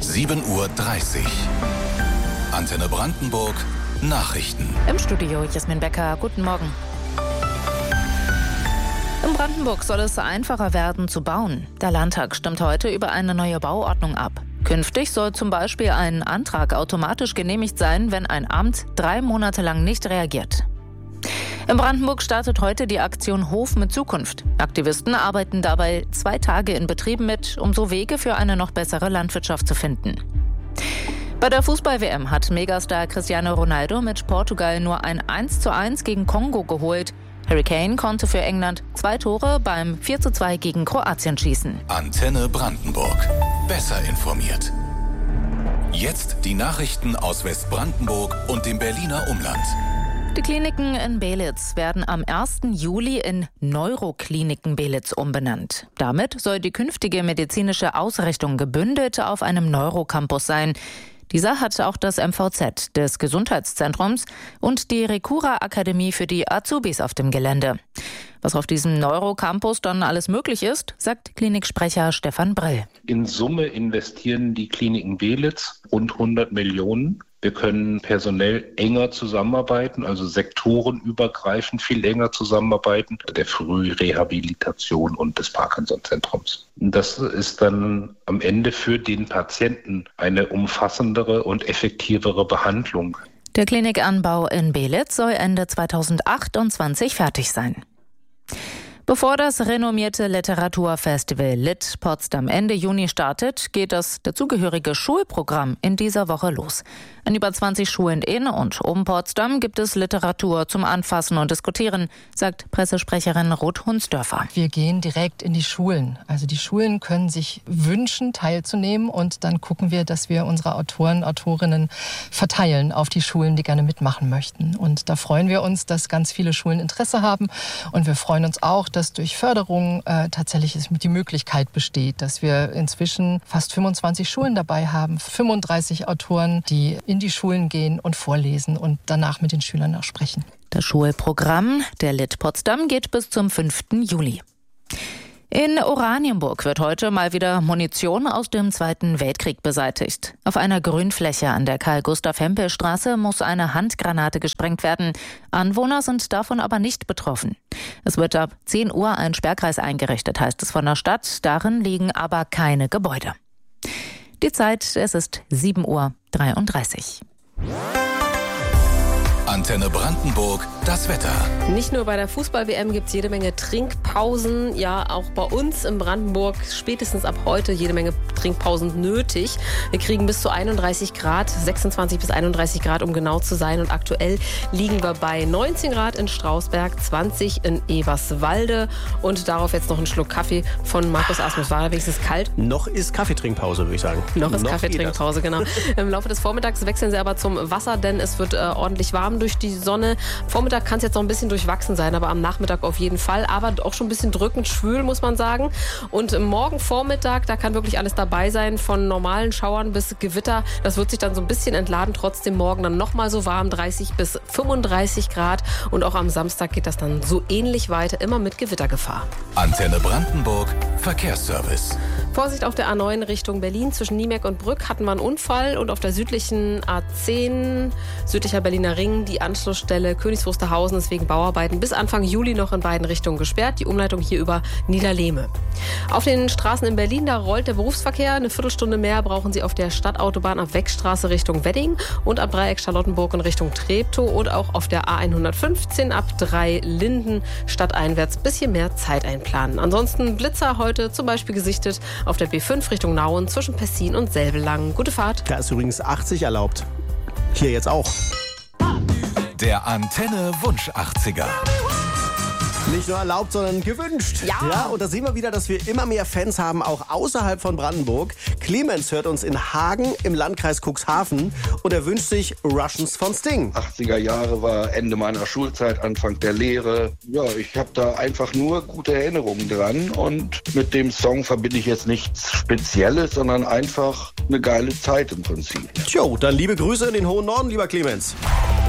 7:30 Uhr. Antenne Brandenburg Nachrichten. Im Studio Jasmin Becker, guten Morgen. In Brandenburg soll es einfacher werden zu bauen. Der Landtag stimmt heute über eine neue Bauordnung ab. Künftig soll zum Beispiel ein Antrag automatisch genehmigt sein, wenn ein Amt 3 Monate lang nicht reagiert. In Brandenburg startet heute die Aktion Hof mit Zukunft. Aktivisten arbeiten dabei 2 Tage in Betrieben mit, um so Wege für eine noch bessere Landwirtschaft zu finden. Bei der Fußball-WM hat Megastar Cristiano Ronaldo mit Portugal nur ein 1:1 gegen Kongo geholt. Harry Kane konnte für England 2 Tore beim 4:2 gegen Kroatien schießen. Antenne Brandenburg. Besser informiert. Jetzt die Nachrichten aus Westbrandenburg und dem Berliner Umland. Die Kliniken in Belitz werden am 1. Juli in Neurokliniken Belitz umbenannt. Damit soll die künftige medizinische Ausrichtung gebündelt auf einem Neurocampus sein. Dieser hat auch das MVZ des Gesundheitszentrums und die Recura-Akademie für die Azubis auf dem Gelände. Was auf diesem Neurocampus dann alles möglich ist, sagt Kliniksprecher Stefan Brill. In Summe investieren die Kliniken Belitz rund 100 Millionen. Wir können personell enger zusammenarbeiten, also sektorenübergreifend viel enger zusammenarbeiten, der Frührehabilitation und des Parkinson-Zentrums. Das ist dann am Ende für den Patienten eine umfassendere und effektivere Behandlung. Der Klinikanbau in Belitz soll Ende 2028 fertig sein. Bevor das renommierte Literaturfestival Lit Potsdam Ende Juni startet, geht das dazugehörige Schulprogramm in dieser Woche los. An über 20 Schulen in und um Potsdam gibt es Literatur zum Anfassen und Diskutieren, sagt Pressesprecherin Ruth Hunsdörfer. Wir gehen direkt in die Schulen. Also die Schulen können sich wünschen, teilzunehmen, und dann gucken wir, dass wir unsere Autoren, Autorinnen verteilen auf die Schulen, die gerne mitmachen möchten. Und da freuen wir uns, dass ganz viele Schulen Interesse haben, und wir freuen uns auch, dass durch Förderung tatsächlich die Möglichkeit besteht, dass wir inzwischen fast 25 Schulen dabei haben, 35 Autoren, die in die Schulen gehen und vorlesen und danach mit den Schülern auch sprechen. Das Schulprogramm der Lit Potsdam geht bis zum 5. Juli. In Oranienburg wird heute mal wieder Munition aus dem Zweiten Weltkrieg beseitigt. Auf einer Grünfläche an der Karl-Gustav-Hempel-Straße muss eine Handgranate gesprengt werden. Anwohner sind davon aber nicht betroffen. Es wird ab 10 Uhr ein Sperrkreis eingerichtet, heißt es von der Stadt. Darin liegen aber keine Gebäude. Die Zeit, es ist 7:33 Uhr. Antenne Brandenburg, das Wetter. Nicht nur bei der Fußball-WM gibt es jede Menge Trinkpausen. Ja, auch bei uns in Brandenburg spätestens ab heute jede Menge Trinkpausen nötig. Wir kriegen bis zu 31 Grad, 26 bis 31 Grad, um genau zu sein. Und aktuell liegen wir bei 19 Grad in Strausberg, 20 in Eberswalde. Und darauf jetzt noch ein Schluck Kaffee von Markus Asmus. War wenigstens kalt? Noch ist Kaffeetrinkpause, würde ich sagen. Noch ist Kaffeetrinkpause, genau. Im Laufe des Vormittags wechseln sie aber zum Wasser, denn es wird ordentlich warm durch die Sonne. Vormittag kann es jetzt noch ein bisschen durchwachsen sein, aber am Nachmittag auf jeden Fall. Aber auch schon ein bisschen drückend schwül, muss man sagen. Und morgen Vormittag, da kann wirklich alles dabei sein, von normalen Schauern bis Gewitter. Das wird sich dann so ein bisschen entladen. Trotzdem morgen dann nochmal so warm, 30 bis 35 Grad. Und auch am Samstag geht das dann so ähnlich weiter, immer mit Gewittergefahr. Antenne Brandenburg, Verkehrsservice. Vorsicht auf der A9 Richtung Berlin. Zwischen Niemek und Brück hatten wir einen Unfall. Und auf der südlichen A10, südlicher Berliner Ring, die Anschlussstelle Königs Wusterhausen ist wegen Bauarbeiten bis Anfang Juli noch in beiden Richtungen gesperrt. Die Umleitung hier über Niederlehme. Auf den Straßen in Berlin, da rollt der Berufsverkehr. Eine Viertelstunde mehr brauchen Sie auf der Stadtautobahn ab Weckstraße Richtung Wedding und ab Dreieck Charlottenburg in Richtung Treptow und auch auf der A115 ab 3 Linden stadteinwärts bisschen mehr Zeit einplanen. Ansonsten Blitzer heute zum Beispiel gesichtet auf der B5 Richtung Nauen zwischen Pessin und Selbelang. Gute Fahrt. Da ist übrigens 80 erlaubt. Hier jetzt auch. Der Antenne Wunsch 80er. Nicht nur erlaubt, sondern gewünscht. Ja, und da sehen wir wieder, dass wir immer mehr Fans haben, auch außerhalb von Brandenburg. Clemens hört uns in Hagen im Landkreis Cuxhaven und er wünscht sich Russians von Sting. 80er Jahre war Ende meiner Schulzeit, Anfang der Lehre. Ja, ich habe da einfach nur gute Erinnerungen dran und mit dem Song verbinde ich jetzt nichts Spezielles, sondern einfach eine geile Zeit im Prinzip. Tjo, dann liebe Grüße in den hohen Norden, lieber Clemens.